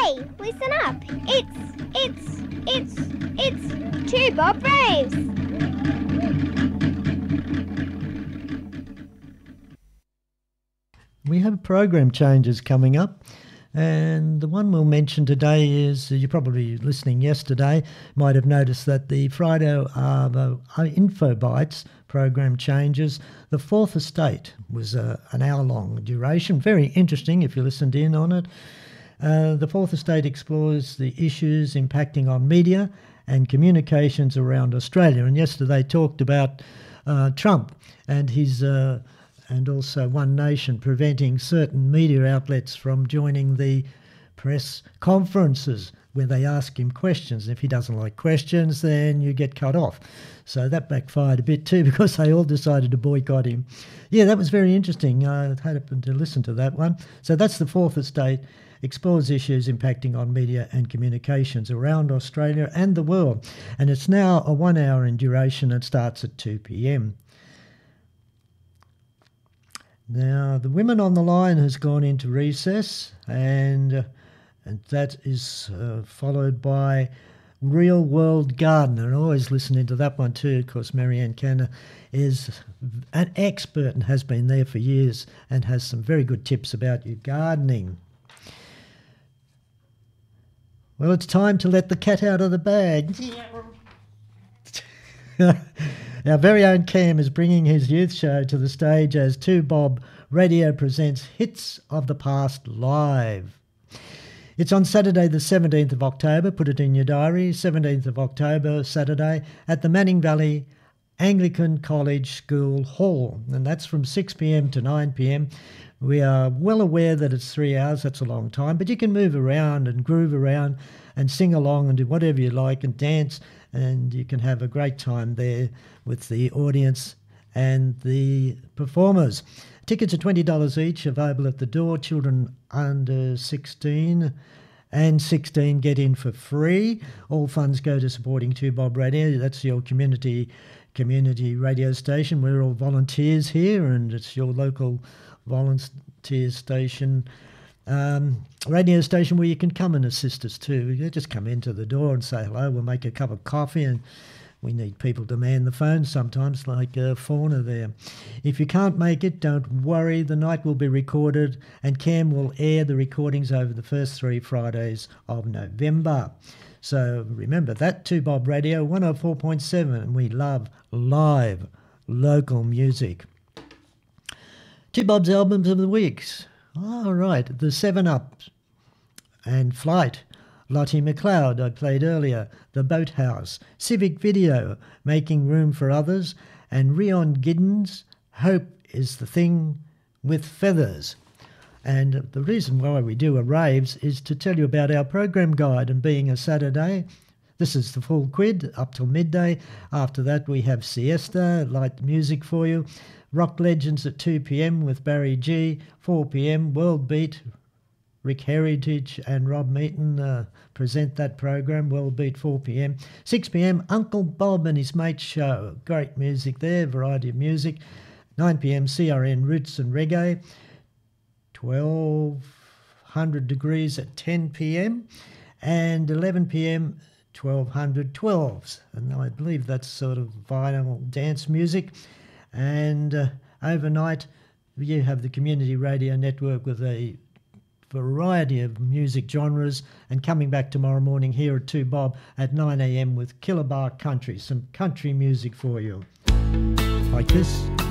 Hey, listen up. It's Two Bob Braves. We have program changes coming up, and the one we'll mention today is, you're probably listening yesterday, might have noticed that the Friday Info Bites program changes. The Fourth Estate was an hour-long duration, very interesting if you listened in on it. The Fourth Estate explores the issues impacting on media and communications around Australia, and yesterday talked about Trump and his and also One Nation preventing certain media outlets from joining the press conferences where they ask him questions. If he doesn't like questions, then you get cut off. So that backfired a bit too, because they all decided to boycott him. Yeah, that was very interesting. I happened to listen to that one. So that's the Fourth Estate, explores issues impacting on media and communications around Australia and the world. And it's now a 1 hour in duration. It starts at 2 p.m. Now, the Women on the Line has gone into recess, and that is followed by Real World Gardener. I always listen into that one too, because Marianne Canner is an expert and has been there for years and has some very good tips about your gardening. Well, it's time to let the cat out of the bag. Our very own Cam is bringing his youth show to the stage as 2Bob Radio presents Hits of the Past live. It's on Saturday the 17th of October, put it in your diary, 17th of October, Saturday, at the Manning Valley Anglican College School Hall, and that's from 6 p.m. to 9 p.m. We are well aware that it's 3 hours, that's a long time, but you can move around and groove around and sing along and do whatever you like and dance, and you can have a great time there with the audience and the performers. Tickets are $20 each, available at the door. Children under 16 and 16 get in for free. All funds go to supporting 2Bob Radio. That's your community radio station. We're all volunteers here, and it's your local volunteer station, radio station where you can come and assist us too. You just come into the door and say hello. We'll make a cup of coffee, and we need people to man the phone sometimes, like Fauna there. If you can't make it, don't worry. The night will be recorded, and Cam will air the recordings over the first 3 Fridays of November. So remember that, 2Bob Radio 104.7, and we love live local music. 2Bob's albums of the weeks. All right, the 7-Up and Flight. Lottie McLeod, I played earlier, The Boathouse, Civic Video, Making Room for Others, and Rion Giddens, Hope is the Thing with Feathers. And the reason why we do a raves is to tell you about our program guide, and being a Saturday, this is the full quid up till midday. After that we have siesta, light music for you. Rock Legends at 2 p.m. with Barry G, 4 p.m. World Beat, Rick Heritage and Rob Meaton present that program, World Beat 4 p.m. 6 p.m, Uncle Bob and his mates show. Great music there, variety of music. 9 p.m, CRN Roots and Reggae. 1200 Degrees at 10 p.m. and 11 p.m, 1200 12s. And I believe that's sort of vinyl dance music. And overnight, you have the Community Radio Network with a variety of music genres, and coming back tomorrow morning here at 2Bob at 9 a.m. with Killer Bar Country, some country music for you. Like this.